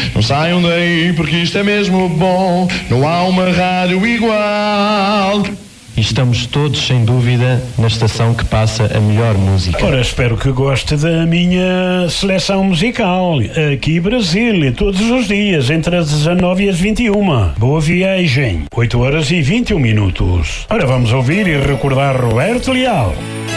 Não saiam daí porque isto é mesmo bom. Não há uma rádio igual. E estamos todos, sem dúvida, na estação que passa a melhor música. Ora, espero que goste da minha seleção musical. Aqui Brasília, todos os dias, entre as 19 e as 21. Boa viagem. 8 horas e 21 minutos. Ora, vamos ouvir e recordar Roberto Leal.